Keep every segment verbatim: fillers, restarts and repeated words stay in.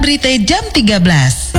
Berita jam tiga belas.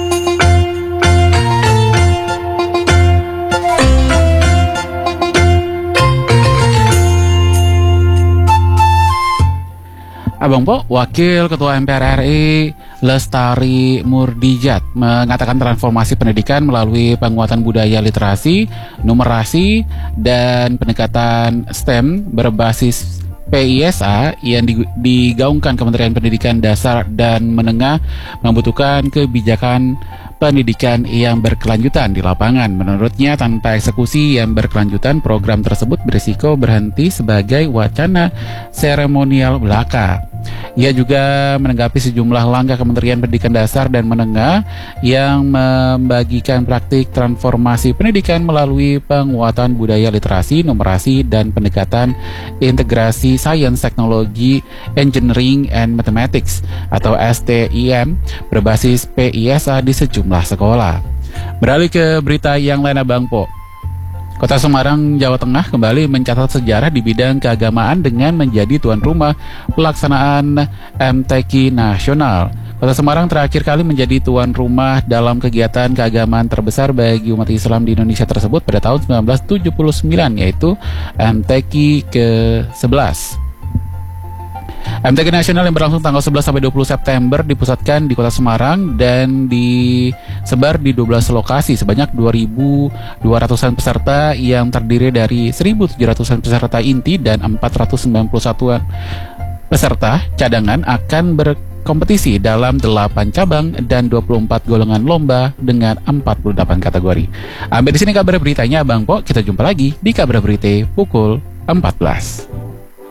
Abang Po, Wakil Ketua M P R R I Lestari Murdijat mengatakan transformasi pendidikan melalui penguatan budaya literasi, numerasi, dan pendekatan STEM berbasis P I S A yang digaungkan Kementerian Pendidikan Dasar dan Menengah membutuhkan kebijakan pendidikan yang berkelanjutan di lapangan. Menurutnya, tanpa eksekusi yang berkelanjutan, program tersebut berisiko berhenti sebagai wacana seremonial belaka. Ia juga menanggapi sejumlah langkah Kementerian Pendidikan Dasar dan Menengah yang membagikan praktik transformasi pendidikan melalui penguatan budaya literasi, numerasi, dan pendekatan integrasi sains, teknologi, engineering, and mathematics atau S T I M berbasis P I S A di sejumlah sekolah. Beralih ke berita yang lain, Abang Po. Kota Semarang, Jawa Tengah kembali mencatat sejarah di bidang keagamaan dengan menjadi tuan rumah pelaksanaan M T Q Nasional. Kota Semarang terakhir kali menjadi tuan rumah dalam kegiatan keagamaan terbesar bagi umat Islam di Indonesia tersebut pada tahun sembilan belas tujuh puluh sembilan, yaitu M T Q ke sebelas. M T Q Nasional yang berlangsung tanggal sebelas sampai dua puluh September dipusatkan di Kota Semarang dan disebar di dua belas lokasi sebanyak dua ribu dua ratusan peserta yang terdiri dari seribu tujuh ratusan peserta inti dan empat ratus sembilan puluh satuan peserta cadangan akan berkompetisi dalam delapan cabang dan dua puluh empat golongan lomba dengan empat puluh delapan kategori. Sampai di sini kabar beritanya, Bang Po. Kita jumpa lagi di kabar berita pukul empat belas.